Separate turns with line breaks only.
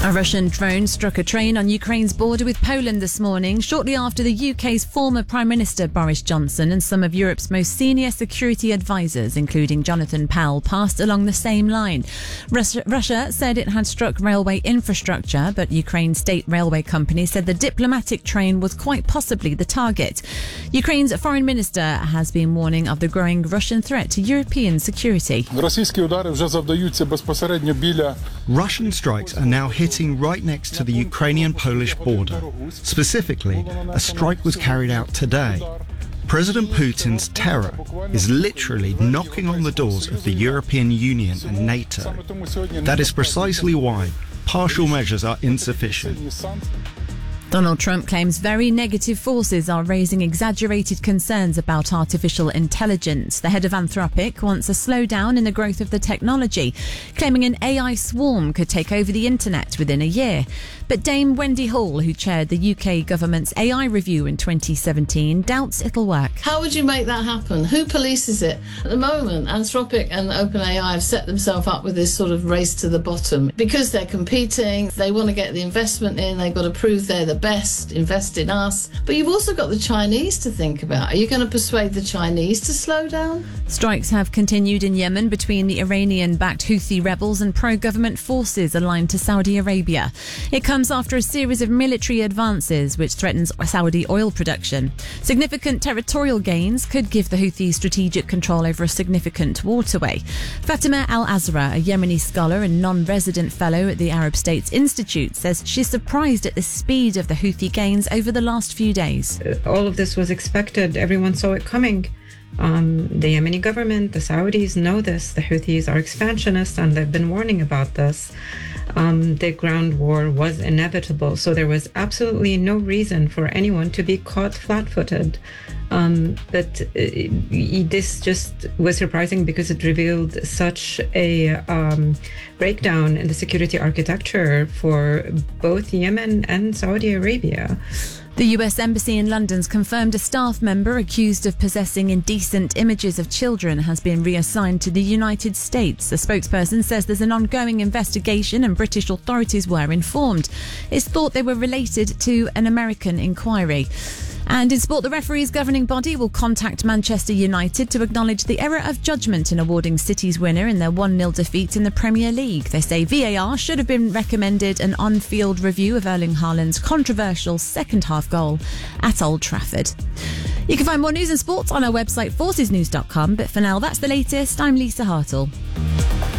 A Russian drone struck a train on Ukraine's border with Poland this morning, shortly after the UK's former Prime Minister Boris Johnson and some of Europe's most senior security advisors, including Jonathan Powell, passed along the same line. Russia said it had struck railway infrastructure, but Ukraine's state railway company said the diplomatic train was quite possibly the target. Ukraine's foreign minister has been warning of the growing Russian threat to European security.
Russian strikes are now hitting right next to the Ukrainian-Polish border. Specifically, a strike was carried out today. President Putin's terror is literally knocking on the doors of the European Union and NATO. That is precisely why partial measures are insufficient.
Donald Trump claims very negative forces are raising exaggerated concerns about artificial intelligence. The head of Anthropic wants a slowdown in the growth of the technology, claiming an AI swarm could take over the internet within a year. But Dame Wendy Hall, who chaired the UK government's AI review in 2017, doubts it'll work.
How would you make that happen? Who polices it? At the moment, Anthropic and OpenAI have set themselves up with this sort of race to the bottom. Because they're competing, they want to get the investment in, they've got to prove they're the best, invest in us. But you've also got the Chinese to think about. Are you going to persuade the Chinese to slow down?
Strikes have continued in Yemen between the Iranian-backed Houthi rebels and pro-government forces aligned to Saudi Arabia. It comes after a series of military advances which threatens Saudi oil production. Significant territorial gains could give the Houthis strategic control over a significant waterway. Fatima Al-Azra, a Yemeni scholar and non-resident fellow at the Arab States Institute, says she's surprised at the speed of the Houthi gains over the last few days.
All of this was expected. Everyone saw it coming. The Yemeni government, the Saudis know this. The Houthis are expansionists and they've been warning about this. The ground war was inevitable, so there was absolutely no reason for anyone to be caught flat-footed. But this just was surprising because it revealed such a breakdown in the security architecture for both Yemen and Saudi Arabia.
The US Embassy in London's confirmed a staff member accused of possessing indecent images of children has been reassigned to the United States. A spokesperson says there's an ongoing investigation and British authorities were informed. It's thought they were related to an American inquiry. And in sport, the referees governing body will contact Manchester United to acknowledge the error of judgment in awarding City's winner in their 1-0 defeat in the Premier League. They say VAR should have been recommended an on-field review of Erling Haaland's controversial second-half goal at Old Trafford. You can find more news and sports on our website, forcesnews.com. But for now, that's the latest. I'm Lisa Hartle.